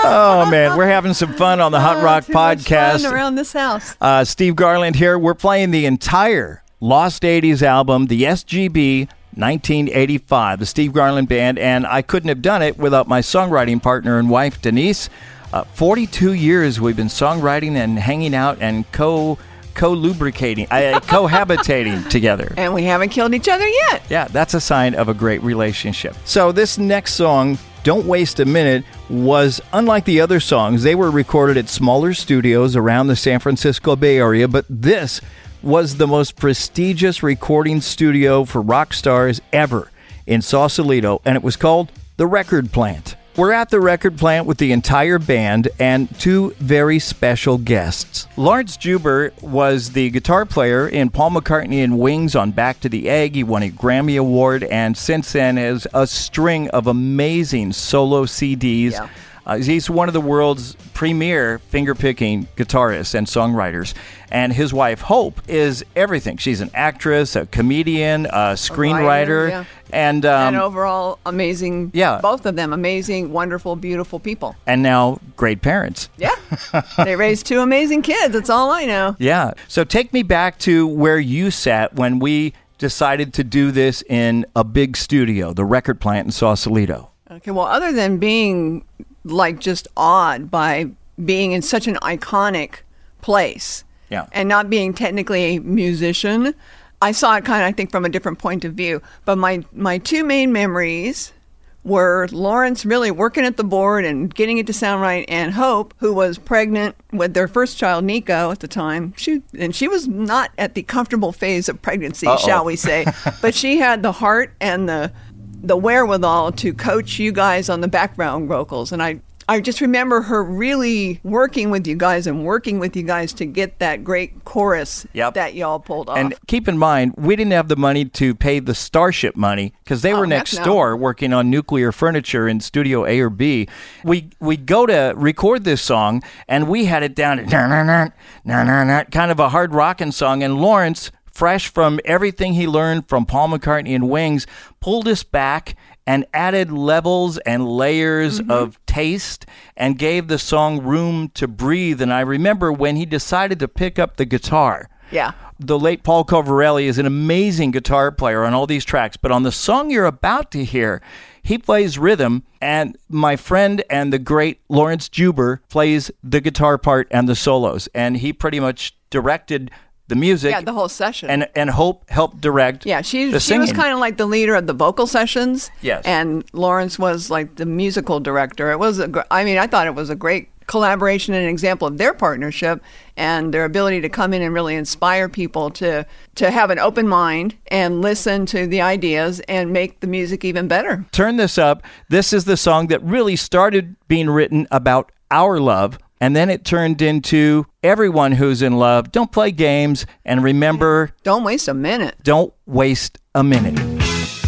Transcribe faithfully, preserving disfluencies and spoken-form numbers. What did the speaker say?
Oh, man, we're having some fun on the Hot Oh, Rock too much Podcast. fun around this house. Uh, Steve Garland here. We're playing the entire Lost eighties album, the S G B nineteen eighty-five, the Steve Garland Band, and I couldn't have done it without my songwriting partner and wife, Denise. Uh, forty-two years we've been songwriting and hanging out and co co-lubricating, uh, cohabitating together. And we haven't killed each other yet. Yeah, that's a sign of a great relationship. So this next song, Don't Waste a Minute, was unlike the other songs. They were recorded at smaller studios around the San Francisco Bay Area, but this was the most prestigious recording studio for rock stars ever in Sausalito, and it was called The Record Plant. We're at the record plant with the entire band and two very special guests. Lawrence Juber was the guitar player in Paul McCartney and Wings on Back to the Egg. He won a Grammy Award and since then has a string of amazing solo C Ds. Yeah. Uh, he's one of the world's premier finger-picking guitarists and songwriters. And his wife, Hope, is everything. She's an actress, a comedian, a screenwriter, writer, yeah. and, um, and overall amazing, yeah. both of them, amazing, wonderful, beautiful people. and now great parents. Yeah. They raised two amazing kids. That's all I know. Yeah. So take me back to where you sat when we decided to do this in a big studio, the Record Plant in Sausalito. Okay, well, other than being like just awed by being in such an iconic place Yeah. and not being technically a musician, I saw it kind of, I think, from a different point of view. But my, my two main memories were Lawrence really working at the board and getting it to sound right, and Hope, who was pregnant with their first child, Nico, at the time. She and she was not at the comfortable phase of pregnancy, Uh-oh. shall we say. But she had the heart and the the wherewithal to coach you guys on the background vocals. And I, I just remember her really working with you guys and working with you guys to get that great chorus Yep. that y'all pulled off. And keep in mind, we didn't have the money to pay the Starship money because they Oh, were heck next no. door working on Nuclear Furniture in Studio A or B. We we go to record this song, and we had it down to na na na na na na, kind of a hard rocking song. And Lawrence, fresh from everything he learned from Paul McCartney and Wings, pulled us back and added levels and layers Mm-hmm. of taste and gave the song room to breathe. And I remember when he decided to pick up the guitar. yeah. The late Paul Covarelli is an amazing guitar player on all these tracks, but on the song you're about to hear, he plays rhythm, and my friend and the great Lawrence Juber plays the guitar part and the solos, and he pretty much directed the music. Yeah, the whole session. and and Hope helped direct. Yeah, she the she was singing. kind of like the leader of the vocal sessions. Yes. And Lawrence was like the musical director. It was a gr- I mean, I thought it was a great collaboration and an example of their partnership and their ability to come in and really inspire people to to have an open mind and listen to the ideas and make the music even better. Turn this up. This is the song that really started being written about our love. And then it turned into everyone who's in love. Don't play games. And remember, Don't waste a minute. don't waste a minute.